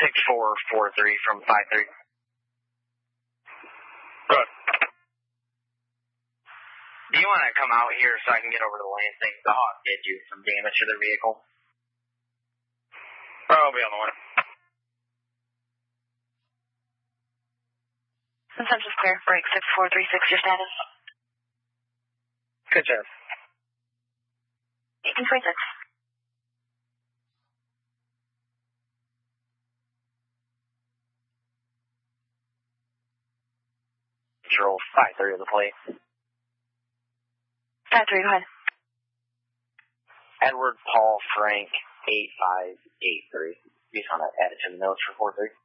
6443 from 53. Good. Do you want to come out here so I can get over to Lansing? The Hawk did you some damage to their vehicle. I'll be on the way. Consensus clear. Break 6436, your status? Good job. 1826. Control 53 of the plate. 53, go ahead. Edward Paul Frank 8583. You just want to add it to the notes for 43?